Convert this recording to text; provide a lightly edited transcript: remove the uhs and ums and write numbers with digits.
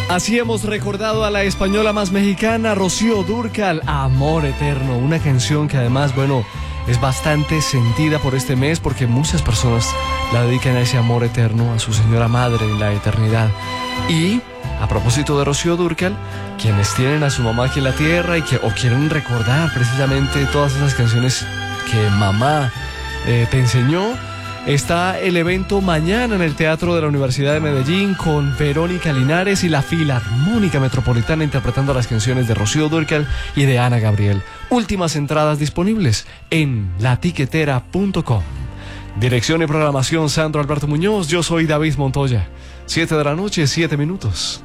Así hemos recordado a la española más mexicana, Rocío Dúrcal, Amor Eterno, una canción que además, bueno, es bastante sentida por este mes porque muchas personas la dedican a ese amor eterno, a su señora madre en la eternidad. Y, a propósito de Rocío Dúrcal, quienes tienen a su mamá aquí en la tierra o quieren recordar precisamente todas esas canciones que mamá te enseñó, está el evento mañana en el Teatro de la Universidad de Medellín con Verónica Linares y la Filarmónica Metropolitana interpretando las canciones de Rocío Dúrcal y de Ana Gabriel. Últimas entradas disponibles en latiquetera.com. Dirección y programación Sandro Alberto Muñoz. Yo soy David Montoya. 7 de la noche, 7 minutos.